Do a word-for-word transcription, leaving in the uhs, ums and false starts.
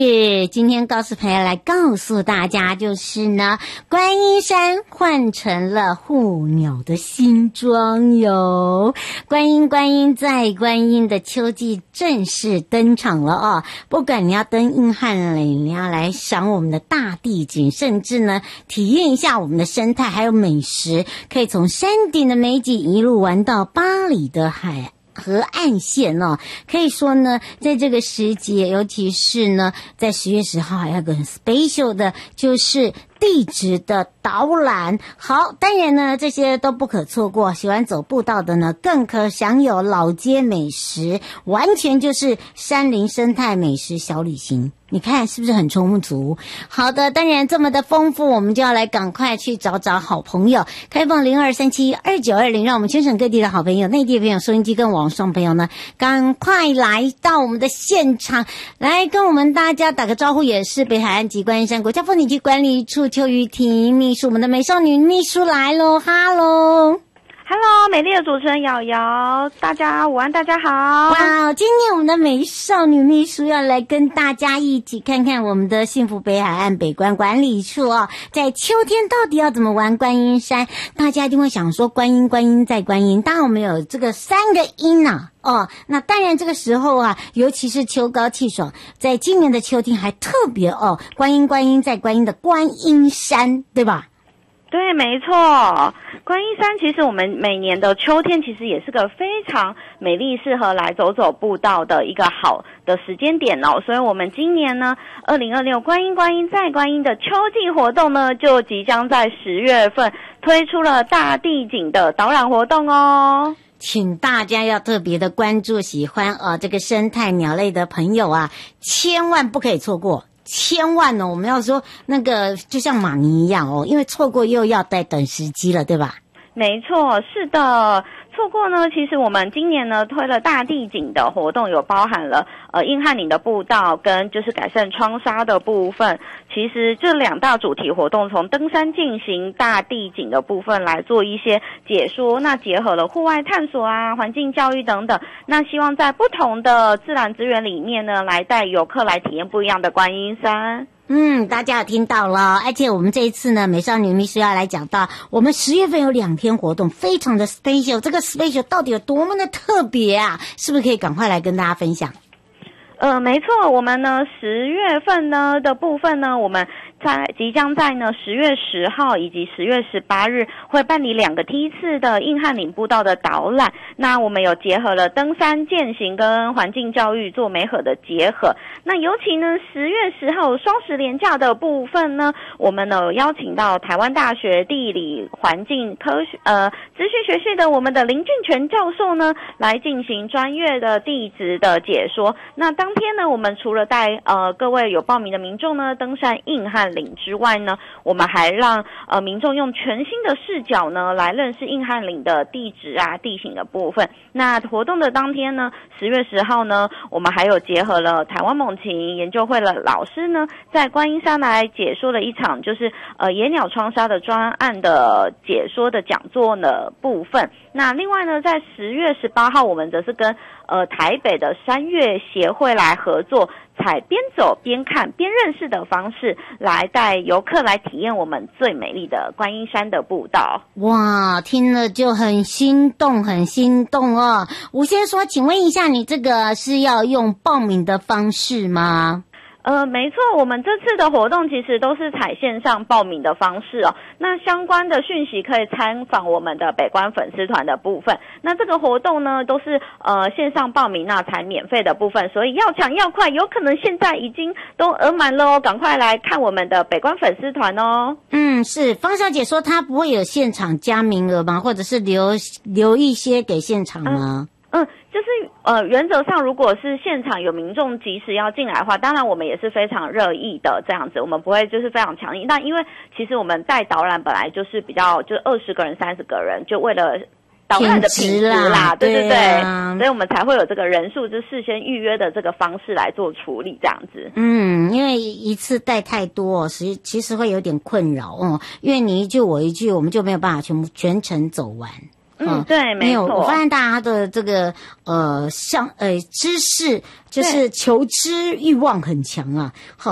是今天告示牌来告诉大家，就是呢，观音山换成了护鸟的新装哟。观音观音在观音的秋季正式登场了哦。不管你要登硬汉岭，你要来赏我们的大地景，甚至呢体验一下我们的生态还有美食，可以从山顶的美景一路玩到八里的海河岸线哦。可以说呢，在这个时节，尤其是呢，在十月十号还有一个很 special 的，就是地质的导览。好，当然呢，这些都不可错过。喜欢走步道的呢，更可享有老街美食，完全就是山林生态美食小旅行。你看是不是很充足？好的，当然这么的丰富，我们就要来赶快去找找好朋友。开放零二三七二九二零，让我们全省各地的好朋友、内地的朋友、收音机跟网上朋友呢，赶快来到我们的现场，来跟我们大家打个招呼。也是北海岸及观音山国家风景区管理处邱玉婷秘书，我们的美少女秘书来喽，哈喽。 Hello， 美丽的主持人瑶瑶，大家午安，大家好。 哇，今天我们的美少女秘书要来跟大家一起看看我们的幸福北海岸北观管理处哦，在秋天到底要怎么玩观音山？大家一定会想说观音观音在观音，当然我们有这个三个音啊。哦，那当然这个时候啊，尤其是秋高气爽，在今年的秋天还特别哦，观音观音在观音的观音山，对吧？ 对，没错，观音山其实我们每年的秋天其实也是个非常美丽适合来走走步道的一个好的时间点哦，所以我们今年呢二零二六观音观音在观音的秋季活动呢，就即将在十月份推出了大地景的导览活动哦。 请大家要特别的关注，喜欢呃这个生态鸟类的朋友啊，千万不可以错过。千万哦，我们要说那个就像马尼一样哦，因为错过又要再等时机了，对吧？ 没错，是的。错过呢，其实我们今年呢推了大地景的活动，有包含了呃硬汉岭的步道跟就是改善窗纱的部分。其实这两大主题活动从登山进行大地景的部分来做一些解说，那结合了户外探索啊、环境教育等等，那希望在不同的自然资源里面呢，来带游客来体验不一样的观音山。 嗯，大家有听到了，而且我们这一次呢，美少女秘书要来讲到，我们十月份有两天活动，非常的 special。这个 special 到底有多么的特别啊？是不是可以赶快来跟大家分享？ 呃，没错，我们呢十月份呢的部分呢，我们在即将在呢十月十号以及十月十八日会办理两个梯次的硬汉岭步道的导览。那我们有结合了登山健行跟环境教育做媒合的结合。那尤其呢十月十号双十连假的部分呢，我们呢有邀请到台湾大学地理环境科学呃资讯学系的我们的林俊全教授呢来进行专业的地质的解说。那当天呢，我们除了带呃各位有报名的民众呢登山硬汉岭之外呢，我们还让呃民众用全新的视角呢来认识硬汉岭的地质啊地形的部分。那活动的当天呢，十月十号呢，我们还有结合了台湾猛禽研究会的老师呢，在观音山来解说了一场就是呃野鸟窗纱的专案的解说的讲座的部分。那另外呢，在十月十八号，我们则是跟呃台北的山岳协会来合作，采边走边看边认识的方式，来带游客来体验我们最美丽的观音山的步道。 哇，听了就很心动，很心动哦。吴先说，请问一下，你这个是要用报名的方式吗？ 呃，没错，我们这次的活动其实都是采线上报名的方式哦。那相关的讯息可以参访我们的北观粉丝团的部分。那这个活动呢，都是呃线上报名那才免费的部分，所以要抢要快，有可能现在已经都额满了哦，赶快来看我们的北观粉丝团哦。 嗯，是方小姐说她不会有现场加名额吗？或者是留留一些给现场吗？ 嗯，就是呃，原则上如果是现场有民众及时要进来的话，当然我们也是非常热议的这样子，我们不会就是非常强硬。但因为其实我们带导览本来就是比较就二十个人、三十个人，就为了导览的品质啦，啦对对对，对啊，所以我们才会有这个人数就事先预约的这个方式来做处理这样子。 嗯，因为一次带太多，其其实会有点困扰哦，因为你一句我一句，我们就没有办法全部全程走完。 嗯，对，没错。 我发现大家的这个呃，像呃知识就是求知欲望很强啊。好。